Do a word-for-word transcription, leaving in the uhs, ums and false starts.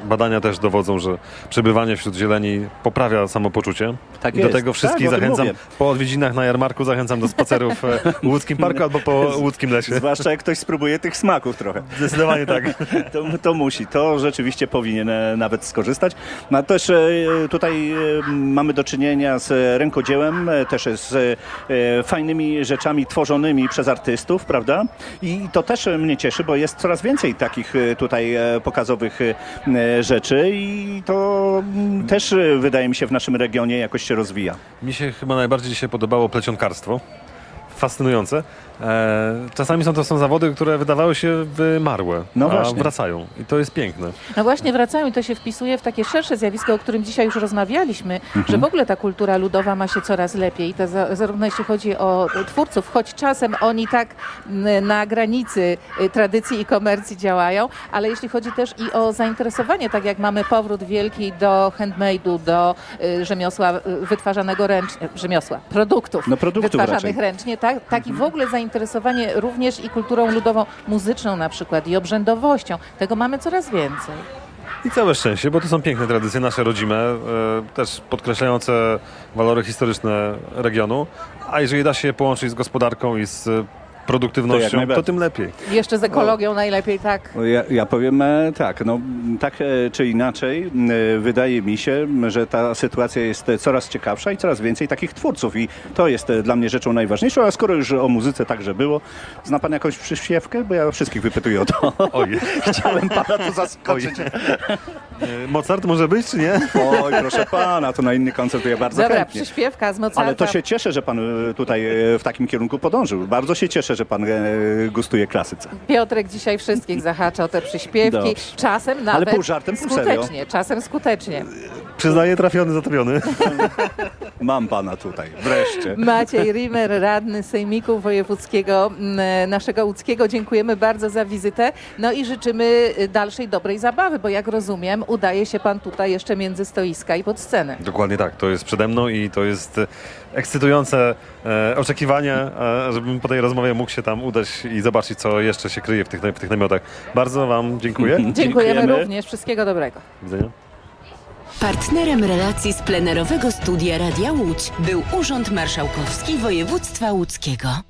badania też dowodzą, że przebywanie wśród zieleni poprawia samopoczucie. Tak Do jest. tego wszystkich tak, zachęcam, po odwiedzinach na jarmarku zachęcam do spacerów w Łódzkim Parku albo po Łódzkim Lesie. Zwłaszcza jak ktoś spróbuje tych smaków trochę. Zdecydowanie tak. To, to musi, to rzeczywiście powinien e, nawet skorzystać. No też e, tutaj e, mamy do czynienia z rękodziełem, e, też z e, fajnymi rzeczami tworzonymi przez artystów, prawda? I to też mnie cieszy, bo jest coraz więcej takich e, tutaj e, pokazowych e, rzeczy i to m, też e, wydaje mi się w naszym regionie jakoś się rozwija. Mi się chyba najbardziej dzisiaj podobało plecionkarstwo. Fascynujące. E, czasami są to są zawody, które wydawały się wymarłe, No a właśnie. wracają. I to jest piękne. No właśnie wracają i to się wpisuje w takie szersze zjawisko, o którym dzisiaj już rozmawialiśmy, mhm. że w ogóle ta kultura ludowa ma się coraz lepiej. To za, zarówno jeśli chodzi o twórców, choć czasem oni tak na granicy tradycji i komercji działają, ale jeśli chodzi też i o zainteresowanie, tak jak mamy powrót wielki do handmade'u, do y, rzemiosła y, wytwarzanego ręcznie, rzemiosła, produktów, no, produktów wytwarzanych raczej. ręcznie, tak, tak i w ogóle zainteresowanie również i kulturą ludową, muzyczną na przykład i obrzędowością. Tego mamy coraz więcej. I całe szczęście, bo to są piękne tradycje, nasze rodzime, e, też podkreślające walory historyczne regionu, a jeżeli da się je połączyć z gospodarką i z produktywnością, to, to tym lepiej. Jeszcze z ekologią o, najlepiej, tak. Ja, ja powiem e, tak, no tak e, czy inaczej e, wydaje mi się, że ta sytuacja jest coraz ciekawsza i coraz więcej takich twórców i to jest e, dla mnie rzeczą najważniejszą, a skoro już o muzyce także było, zna pan jakąś przyśpiewkę? Bo ja wszystkich wypytuję o to. Oj. Chciałem pana tu zaskoczyć. E, Mozart może być, czy nie? Oj, proszę pana, to na inny koncert to ja bardzo Dobra, chętnie. przyśpiewka z Mozarta. Ale to się cieszę, że pan e, tutaj e, w takim kierunku podążył. Bardzo się cieszę, że pan e, gustuje klasyce. Piotrek dzisiaj wszystkich zahacza o te przyśpiewki. Dobrze. Czasem nawet Ale pół żartem, pół skutecznie, serio. czasem skutecznie. Przyznaję, trafiony, zatrafiony. Mam pana tutaj, wreszcie. Maciej Rimer, radny Sejmiku Wojewódzkiego m, naszego łódzkiego. Dziękujemy bardzo za wizytę. No i życzymy dalszej dobrej zabawy, bo jak rozumiem, udaje się pan tutaj jeszcze między stoiska i pod scenę. Dokładnie tak, to jest przede mną i to jest ekscytujące e, oczekiwanie, e, żebym po tej rozmowie mógł się tam udać i zobaczyć, co jeszcze się kryje w tych, w tych namiotach. Bardzo wam dziękuję. Dziękujemy, Dziękujemy również. Wszystkiego dobrego. Do widzenia. Partnerem relacji z plenerowego studia Radia Łódź był Urząd Marszałkowski Województwa Łódzkiego.